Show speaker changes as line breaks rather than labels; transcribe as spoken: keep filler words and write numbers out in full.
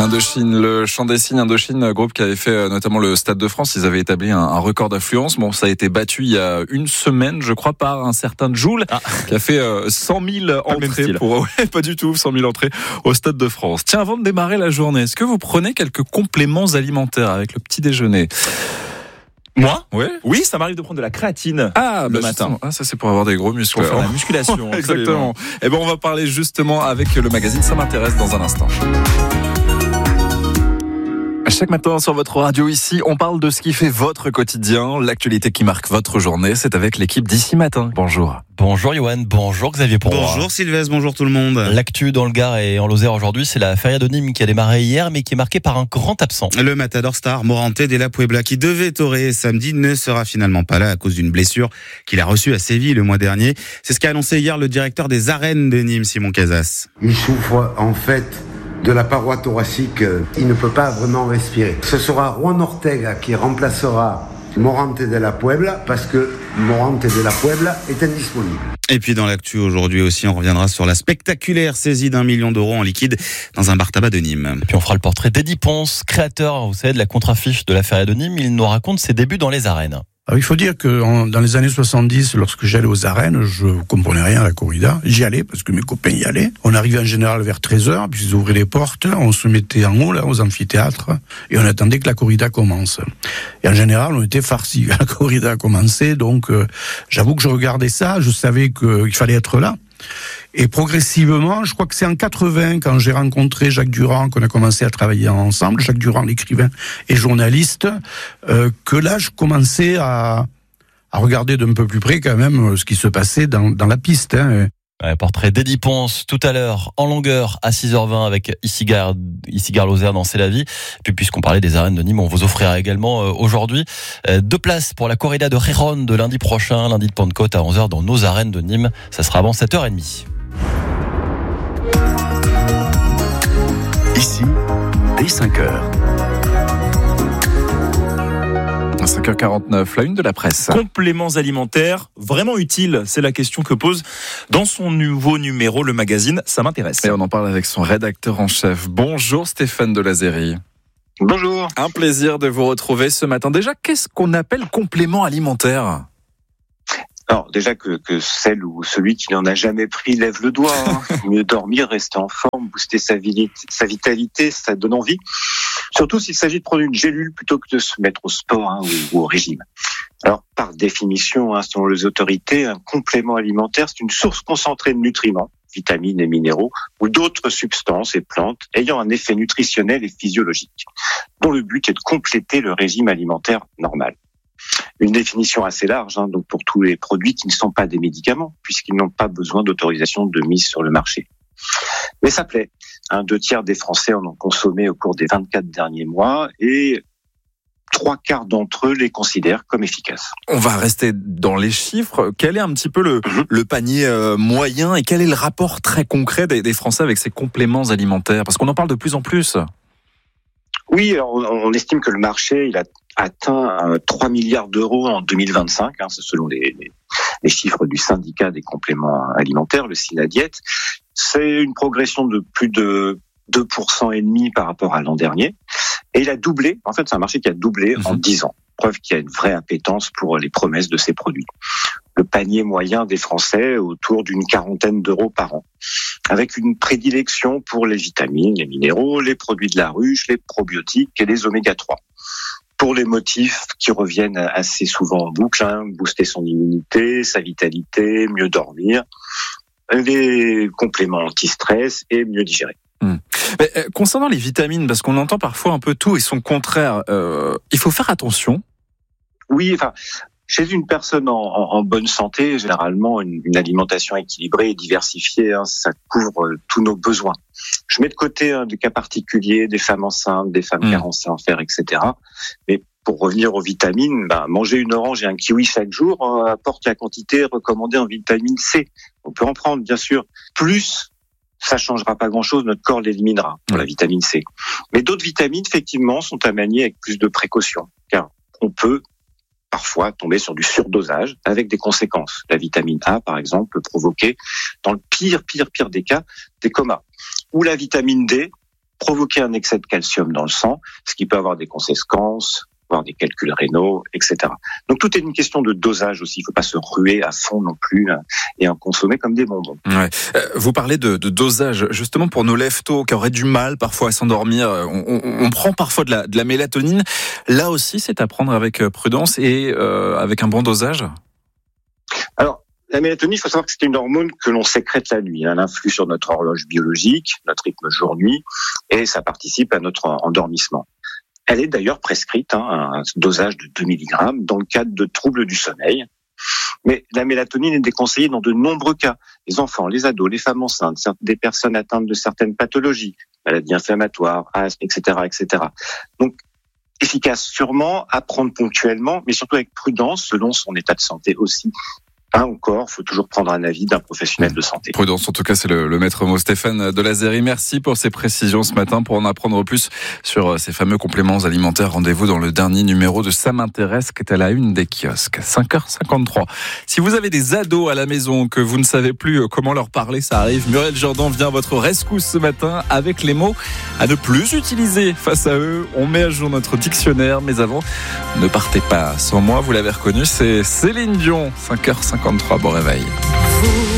Indochine, le chant des signes Indochine, groupe qui avait fait notamment le Stade de France. Ils avaient établi un, un record d'affluence. Bon, ça a été battu il y a une semaine, je crois, par un certain Joule, ah. qui a fait euh, cent mille entrées pour, ouais, pas du tout, cent mille entrées au Stade de France. Tiens, avant de démarrer la journée, est-ce que vous prenez quelques compléments alimentaires avec le petit déjeuner?
Moi
ouais.
Oui, ça m'arrive de prendre de la créatine
ah,
le
bah
matin.
Ah, ça c'est pour avoir des gros muscles.
Pour faire la musculation.
Exactement. Et ben on va parler justement avec le magazine Ça m'intéresse dans un instant. Chaque matin sur votre radio ici, on parle de ce qui fait votre quotidien, l'actualité qui marque votre journée. C'est avec l'équipe d'Ici Matin. Bonjour.
Bonjour Yoann, bonjour Xavier Pourroy.
Bonjour Sylvestre, bonjour tout le monde.
L'actu dans le Gard et en Lozère aujourd'hui, c'est la feria de Nîmes qui a démarré hier, mais qui est marquée par un grand absent.
Le matador star Morante de la Puebla, qui devait torer samedi, ne sera finalement pas là à cause d'une blessure qu'il a reçue à Séville le mois dernier. C'est ce qu'a annoncé hier le directeur des arènes de Nîmes, Simon Casas.
Il souffre en fait de la paroi thoracique, il ne peut pas vraiment respirer. Ce sera Juan Ortega qui remplacera Morante de la Puebla parce que Morante de la Puebla est indisponible.
Et puis dans l'actu aujourd'hui aussi, on reviendra sur la spectaculaire saisie d'un million d'euros en liquide dans un bar tabac de Nîmes.
Et puis on fera le portrait d'Eddy Ponce, créateur, vous savez, de la contre-affiche de la feria de Nîmes. Il nous raconte ses débuts dans les arènes.
Alors, il faut dire que en, dans les années soixante-dix, lorsque j'allais aux arènes, je comprenais rien à la corrida. J'y allais parce que mes copains y allaient. On arrivait en général vers treize heures, puis ils ouvraient les portes, on se mettait en haut, là, aux amphithéâtres, et on attendait que la corrida commence. Et en général, on était farcis. La corrida a commencé, donc euh, j'avoue que je regardais ça, je savais que, qu'il fallait être là. Et progressivement, je crois que c'est en quatre-vingts, quand j'ai rencontré Jacques Durand, qu'on a commencé à travailler ensemble, Jacques Durand, l'écrivain et journaliste, euh, que là, je commençais à, à regarder d'un peu plus près quand même ce qui se passait dans, dans la piste. Hein.
Ouais, portrait d'Eddy Ponce tout à l'heure, en longueur, à six heures vingt, avec ici Gare, ici Gare Lozère dans C'est la vie. Et puis, puisqu'on parlait des arènes de Nîmes, on vous offrira également euh, aujourd'hui euh, deux places pour la corrida de Gijón de lundi prochain, lundi de Pentecôte à onze heures dans nos arènes de Nîmes. Ça sera avant sept heures trente.
Ici, dès cinq heures.
cinq heures quarante-neuf, la une de la presse.
Compléments alimentaires, vraiment utiles, c'est la question que pose dans son nouveau numéro le magazine Ça m'intéresse.
Et on en parle avec son rédacteur en chef. Bonjour Stéphane Delazérie.
Bonjour.
Un plaisir de vous retrouver ce matin. Déjà, qu'est-ce qu'on appelle complément alimentaire ?
Alors déjà que, que celle ou celui qui n'en a jamais pris lève le doigt. Hein. Mieux dormir, rester en forme, booster sa, vi- sa vitalité, ça donne envie. Surtout s'il s'agit de prendre une gélule plutôt que de se mettre au sport hein, ou, ou au régime. Alors par définition, hein, selon les autorités, un complément alimentaire, c'est une source concentrée de nutriments, vitamines et minéraux, ou d'autres substances et plantes ayant un effet nutritionnel et physiologique, dont le but est de compléter le régime alimentaire normal. Une définition assez large, hein, donc pour tous les produits qui ne sont pas des médicaments, puisqu'ils n'ont pas besoin d'autorisation de mise sur le marché. Mais ça plaît. Un deux tiers des Français en ont consommé au cours des vingt-quatre derniers mois et trois quarts d'entre eux les considèrent comme efficaces.
On va rester dans les chiffres. Quel est un petit peu le, mmh. le panier euh, moyen et quel est le rapport très concret des, des Français avec ces compléments alimentaires ? Parce qu'on en parle de plus en plus.
Oui, alors on, on estime que le marché il a atteint trois milliards d'euros en deux mille vingt-cinq, hein, c'est selon les, les, les chiffres du syndicat des compléments alimentaires, le SYNADIET. C'est une progression de plus de deux pour cent et demi par rapport à l'an dernier. Et il a doublé, en fait c'est un marché qui a doublé mmh. en dix ans. Preuve qu'il y a une vraie appétence pour les promesses de ces produits. Le panier moyen des Français autour d'une quarantaine d'euros par an, avec une prédilection pour les vitamines, les minéraux, les produits de la ruche, les probiotiques et les oméga trois. Pour les motifs qui reviennent assez souvent en boucle, hein, booster son immunité, sa vitalité, mieux dormir, les compléments anti-stress et mieux digérer.
Mmh. Mais, euh, concernant les vitamines, parce qu'on entend parfois un peu tout et son contraire, euh, il faut faire attention.
Oui, enfin, chez une personne en, en, en bonne santé, généralement, une, une alimentation équilibrée et diversifiée, hein, ça couvre euh, tous nos besoins. Je mets de côté hein, des cas particuliers, des femmes enceintes, des femmes mmh. carencées en fer, et cetera. Mais pour revenir aux vitamines, bah, manger une orange et un kiwi chaque jour euh, apporte la quantité recommandée en vitamine C. On peut en prendre, bien sûr, plus. Ça changera pas grand-chose, notre corps l'éliminera pour la vitamine C. Mais d'autres vitamines, effectivement, sont à manier avec plus de précaution, car on peut parfois tomber sur du surdosage avec des conséquences. La vitamine A, par exemple, peut provoquer, dans le pire, pire, pire des cas, des comas. Ou la vitamine D provoquer un excès de calcium dans le sang, ce qui peut avoir des conséquences, avoir des calculs rénaux, et cetera. Donc tout est une question de dosage aussi. Il ne faut pas se ruer à fond non plus hein, et en consommer comme des bonbons.
Ouais. Euh, vous parlez de, de dosage, justement pour nos lève-tôt qui auraient du mal parfois à s'endormir. On, on, on prend parfois de la, de la mélatonine. Là aussi, c'est à prendre avec prudence et euh, avec un bon dosage.
Alors, la mélatonine, il faut savoir que c'est une hormone que l'on sécrète la nuit. Elle influe sur notre horloge biologique, notre rythme jour-nuit, et ça participe à notre endormissement. Elle est d'ailleurs prescrite, hein, un dosage de deux milligrammes, dans le cadre de troubles du sommeil. Mais la mélatonine est déconseillée dans de nombreux cas. Les enfants, les ados, les femmes enceintes, des personnes atteintes de certaines pathologies, maladies inflammatoires, asthme, et cetera, et cetera. Donc, efficace sûrement, à prendre ponctuellement, mais surtout avec prudence, selon son état de santé aussi. Là encore, il faut toujours prendre un avis d'un professionnel de santé.
Prudence, en tout cas, c'est le, le maître mot. Stéphane Delazéry, merci pour ces précisions ce matin. Pour en apprendre plus sur ces fameux compléments alimentaires, rendez-vous dans le dernier numéro de Ça m'intéresse, qui est à la une des kiosques. cinq heures cinquante-trois. Si vous avez des ados à la maison, que vous ne savez plus comment leur parler, ça arrive. Muriel Jourdan vient à votre rescousse ce matin avec les mots à ne plus utiliser face à eux. On met à jour notre dictionnaire, mais avant, ne partez pas sans moi. Vous l'avez reconnu, c'est Céline Dion. cinq heures cinquante-trois, bon réveil.